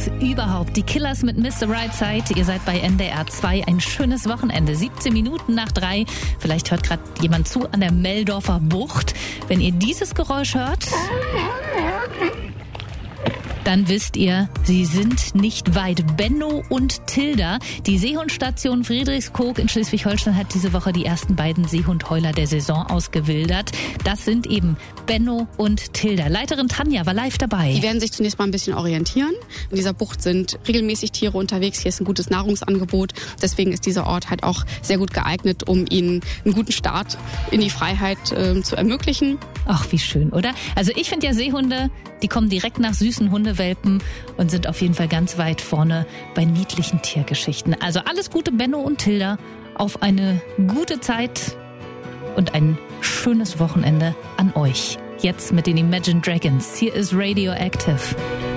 Songs überhaupt. Die Killers mit Mr. Right Side. Ihr seid bei NDR 2. Ein schönes Wochenende. 17 Minuten nach 3. Vielleicht hört gerade jemand zu an der Meldorfer Bucht. Wenn ihr dieses Geräusch hört, dann wisst ihr, sie sind nicht weit. Benno und Tilda. Die Seehundstation Friedrichskoog in Schleswig-Holstein hat diese Woche die ersten beiden Seehundheuler der Saison ausgewildert. Das sind eben Benno und Tilda. Leiterin Tanja war live dabei. Die werden sich zunächst mal ein bisschen orientieren. In dieser Bucht sind regelmäßig Tiere unterwegs. Hier ist ein gutes Nahrungsangebot. Deswegen ist dieser Ort halt auch sehr gut geeignet, um ihnen einen guten Start in die Freiheit zu ermöglichen. Ach, wie schön, oder? Also ich finde ja Seehunde, die kommen direkt nach süßen Hundewelpen und sind auf jeden Fall ganz weit vorne bei niedlichen Tiergeschichten. Also alles Gute, Benno und Tilda, auf eine gute Zeit und ein schönes Wochenende an euch. Jetzt mit den Imagine Dragons. Hier ist Radioactive.